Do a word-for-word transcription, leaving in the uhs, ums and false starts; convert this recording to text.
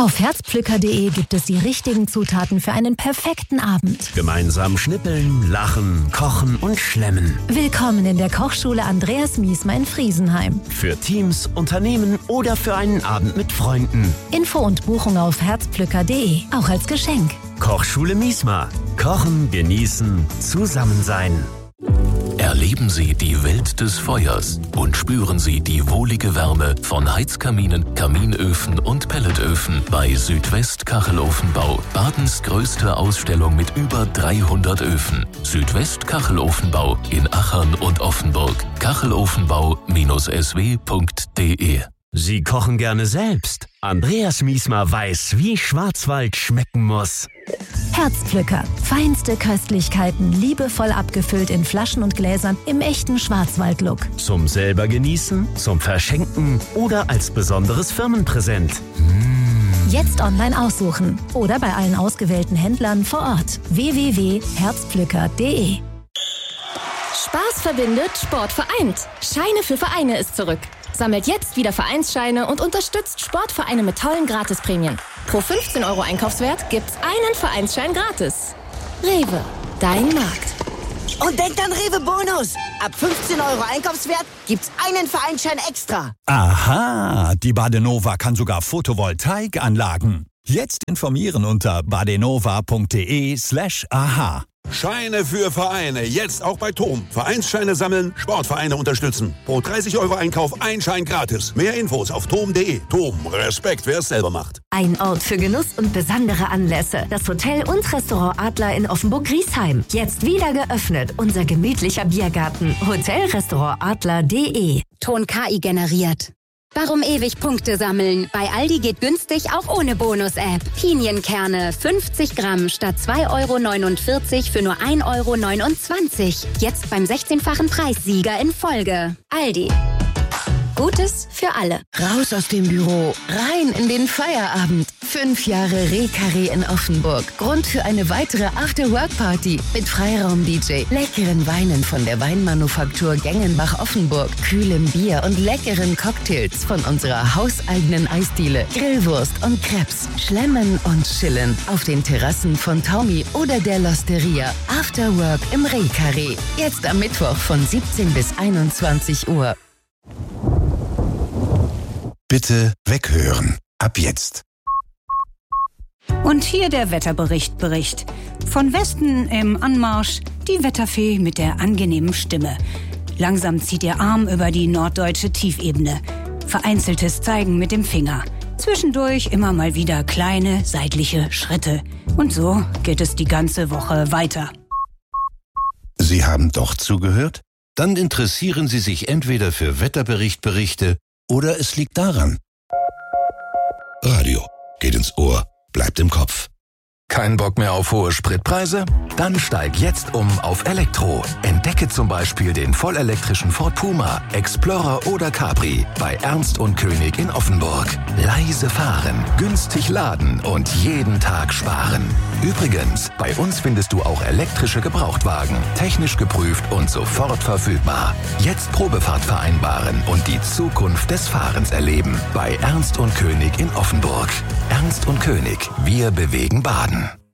Auf herzpflücker punkt de gibt es die richtigen Zutaten für einen perfekten Abend. Gemeinsam schnippeln, lachen, kochen und schlemmen. Willkommen in der Kochschule Andreas Miesmer in Friesenheim. Für Teams, Unternehmen oder für einen Abend mit Freunden. Info und Buchung auf herzpflücker punkt de, auch als Geschenk. Kochschule Miesmer. Kochen, genießen, zusammen sein. Erleben Sie die Welt des Feuers und spüren Sie die wohlige Wärme von Heizkaminen, Kaminöfen und Pelletöfen bei Südwest Kachelofenbau. Badens größte Ausstellung mit über dreihundert Öfen. Südwest Kachelofenbau in Achern und Offenburg. kachelofenbau S W punkt de. Sie kochen gerne selbst. Andreas Miesmer weiß, wie Schwarzwald schmecken muss. Herzpflücker. Feinste Köstlichkeiten, liebevoll abgefüllt in Flaschen und Gläsern im echten Schwarzwald-Look. Zum selber genießen, zum Verschenken oder als besonderes Firmenpräsent. Mmh. Jetzt online aussuchen oder bei allen ausgewählten Händlern vor Ort. w w w punkt herzpflücker punkt de. Spaß verbindet, Sport vereint. Scheine für Vereine ist zurück. Sammelt jetzt wieder Vereinsscheine und unterstützt Sportvereine mit tollen Gratisprämien. Pro fünfzehn Euro Einkaufswert gibt's einen Vereinsschein gratis. Rewe, dein Markt. Und denkt an Rewe Bonus. Ab fünfzehn Euro Einkaufswert gibt's einen Vereinsschein extra. Aha, die Badenova kann sogar Photovoltaikanlagen. Jetzt informieren unter badenova punkt de slash aha. Scheine für Vereine, jetzt auch bei Tom. Vereinsscheine sammeln, Sportvereine unterstützen. Pro dreißig Euro Einkauf ein Schein gratis. Mehr Infos auf tom punkt de. Tom, Respekt, wer es selber macht. Ein Ort für Genuss und besondere Anlässe. Das Hotel und Restaurant Adler in Offenburg-Griesheim. Jetzt wieder geöffnet. Unser gemütlicher Biergarten. Hotelrestaurant Adler punkt de. Ton K I generiert. Warum ewig Punkte sammeln? Bei Aldi geht günstig auch ohne Bonus-App. Pinienkerne fünfzig Gramm statt zwei Euro neunundvierzig für nur ein Euro neunundzwanzig. Jetzt beim sechzehnfachen Preissieger in Folge. Aldi. Gutes für alle. Raus aus dem Büro, rein in den Feierabend. Fünf Jahre Reh-Carré in Offenburg. Grund für eine weitere After-Work-Party mit Freiraum-D J, leckeren Weinen von der Weinmanufaktur Gengenbach-Offenburg, kühlem Bier und leckeren Cocktails von unserer hauseigenen Eisdiele, Grillwurst und Crepes. Schlemmen und chillen auf den Terrassen von Taumi oder der Losteria. After Work im Reh-Carré. Jetzt am Mittwoch von siebzehn bis einundzwanzig Uhr. Bitte weghören. Ab jetzt. Und hier der Wetterbericht Bericht. Von Westen im Anmarsch die Wetterfee mit der angenehmen Stimme. Langsam zieht ihr Arm über die norddeutsche Tiefebene. Vereinzeltes Zeigen mit dem Finger. Zwischendurch immer mal wieder kleine seitliche Schritte. Und so geht es die ganze Woche weiter. Sie haben doch zugehört? Dann interessieren Sie sich entweder für Wetterberichtberichte oder es liegt daran. Radio geht ins Ohr, bleibt im Kopf. Kein Bock mehr auf hohe Spritpreise? Dann steig jetzt um auf Elektro. Entdecke zum Beispiel den vollelektrischen Ford Puma, Explorer oder Capri bei Ernst und König in Offenburg. Leise fahren, günstig laden und jeden Tag sparen. Übrigens, bei uns findest du auch elektrische Gebrauchtwagen, technisch geprüft und sofort verfügbar. Jetzt Probefahrt vereinbaren und die Zukunft des Fahrens erleben bei Ernst und König in Offenburg. Ernst und König, wir bewegen Baden.